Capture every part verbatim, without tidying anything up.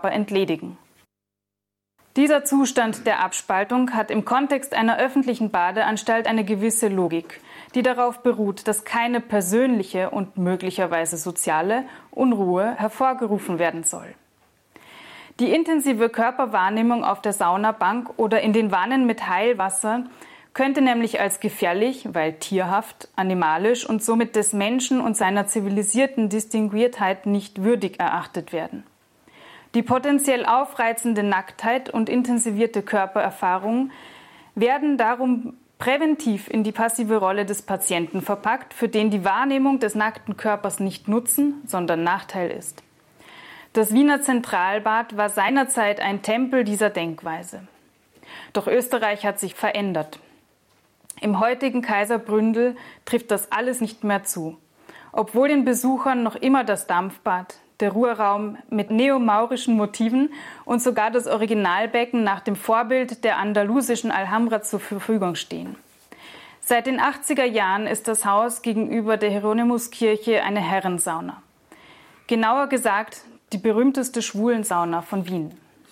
Körper entledigen. Dieser Zustand der Abspaltung hat im Kontext einer öffentlichen Badeanstalt eine gewisse Logik, die darauf beruht, dass keine persönliche und möglicherweise soziale Unruhe hervorgerufen werden soll. Die intensive Körperwahrnehmung auf der Saunabank oder in den Wannen mit Heilwasser könnte nämlich als gefährlich, weil tierhaft, animalisch und somit des Menschen und seiner zivilisierten Distinguiertheit nicht würdig erachtet werden. Die potenziell aufreizende Nacktheit und intensivierte Körpererfahrung werden darum präventiv in die passive Rolle des Patienten verpackt, für den die Wahrnehmung des nackten Körpers nicht Nutzen, sondern Nachteil ist. Das Wiener Zentralbad war seinerzeit ein Tempel dieser Denkweise. Doch Österreich hat sich verändert. Im heutigen Kaiserbründel trifft das alles nicht mehr zu. Obwohl den Besuchern noch immer das Dampfbad, der Ruheraum mit neomaurischen Motiven und sogar das Originalbecken nach dem Vorbild der andalusischen Alhambra zur Verfügung stehen. Seit den achtziger Jahren ist das Haus gegenüber der Hieronymuskirche eine Herrensauna. Genauer gesagt, die berühmteste Schwulensauna von Wien.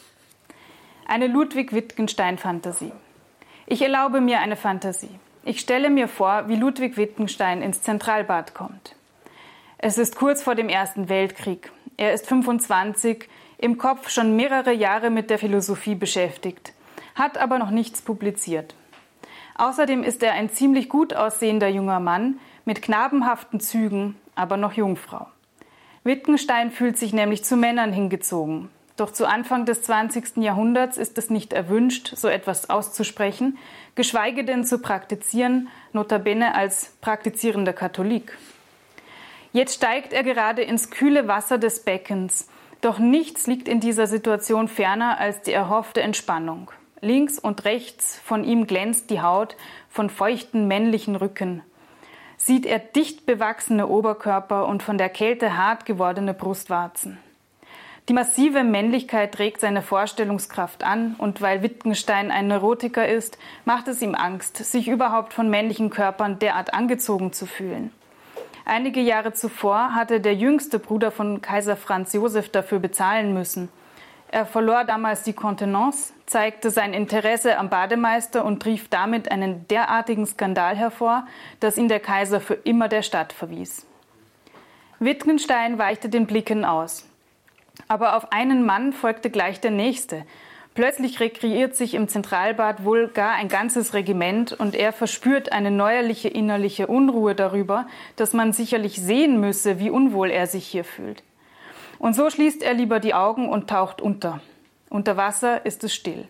Eine Ludwig-Wittgenstein-Fantasie. Ich erlaube mir eine Fantasie. Ich stelle mir vor, wie Ludwig Wittgenstein ins Zentralbad kommt. Es ist kurz vor dem Ersten Weltkrieg. Er ist fünfundzwanzig, im Kopf schon mehrere Jahre mit der Philosophie beschäftigt, hat aber noch nichts publiziert. Außerdem ist er ein ziemlich gut aussehender junger Mann mit knabenhaften Zügen, aber noch Jungfrau. Wittgenstein fühlt sich nämlich zu Männern hingezogen. Doch zu Anfang des zwanzigsten Jahrhunderts ist es nicht erwünscht, so etwas auszusprechen, geschweige denn zu praktizieren, notabene als praktizierender Katholik. Jetzt steigt er gerade ins kühle Wasser des Beckens. Doch nichts liegt in dieser Situation ferner als die erhoffte Entspannung. Links und rechts von ihm glänzt die Haut von feuchten männlichen Rücken. Sieht er dicht bewachsene Oberkörper und von der Kälte hart gewordene Brustwarzen. Die massive Männlichkeit regt seine Vorstellungskraft an und weil Wittgenstein ein Neurotiker ist, macht es ihm Angst, sich überhaupt von männlichen Körpern derart angezogen zu fühlen. Einige Jahre zuvor hatte der jüngste Bruder von Kaiser Franz Josef dafür bezahlen müssen. Er verlor damals die Kontenance, zeigte sein Interesse am Bademeister und rief damit einen derartigen Skandal hervor, dass ihn der Kaiser für immer der Stadt verwies. Wittgenstein weichte den Blicken aus. Aber auf einen Mann folgte gleich der nächste. Plötzlich rekreiert sich im Zentralbad wohl gar ein ganzes Regiment und er verspürt eine neuerliche innerliche Unruhe darüber, dass man sicherlich sehen müsse, wie unwohl er sich hier fühlt. Und so schließt er lieber die Augen und taucht unter. Unter Wasser ist es still.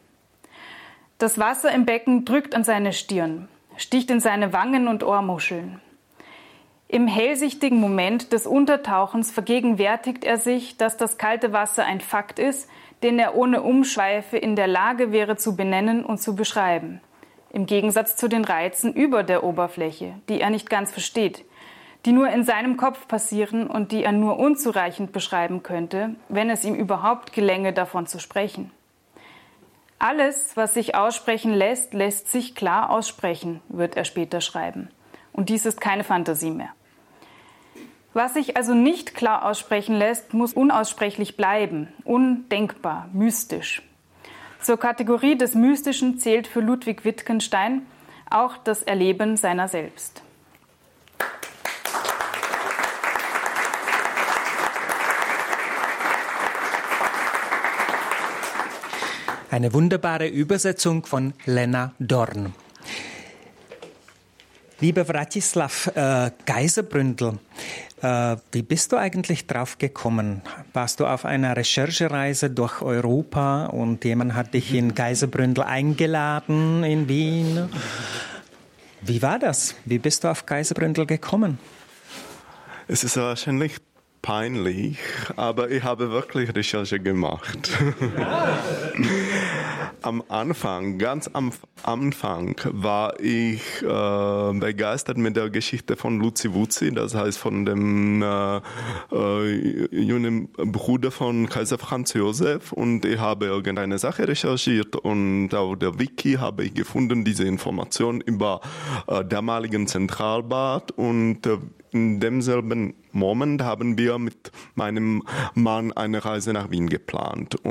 Das Wasser im Becken drückt an seine Stirn, sticht in seine Wangen und Ohrmuscheln. Im hellsichtigen Moment des Untertauchens vergegenwärtigt er sich, dass das kalte Wasser ein Fakt ist, den er ohne Umschweife in der Lage wäre zu benennen und zu beschreiben. Im Gegensatz zu den Reizen über der Oberfläche, die er nicht ganz versteht, die nur in seinem Kopf passieren und die er nur unzureichend beschreiben könnte, wenn es ihm überhaupt gelänge, davon zu sprechen. Alles, was sich aussprechen lässt, lässt sich klar aussprechen, wird er später schreiben. Und dies ist keine Fantasie mehr. Was sich also nicht klar aussprechen lässt, muss unaussprechlich bleiben, undenkbar, mystisch. Zur Kategorie des Mystischen zählt für Ludwig Wittgenstein auch das Erleben seiner selbst. Eine wunderbare Übersetzung von Lena Dorn. Lieber Vratislav, äh, Kaiserbründel, äh, wie bist du eigentlich drauf gekommen? Warst du auf einer Recherchereise durch Europa und jemand hat dich in Kaiserbründel eingeladen in Wien? Wie war das? Wie bist du auf Kaiserbründel gekommen? Es ist wahrscheinlich peinlich, aber ich habe wirklich Recherche gemacht. Am Anfang, ganz am Anfang, war ich äh, begeistert mit der Geschichte von Luzi Wuzzi, das heißt von dem äh, äh, jungen Bruder von Kaiser Franz Josef, und ich habe irgendeine Sache recherchiert und auf der Wiki habe ich gefunden diese Information über äh, damaligen Zentralbad und äh, in demselben Moment haben wir mit meinem Mann eine Reise nach Wien geplant.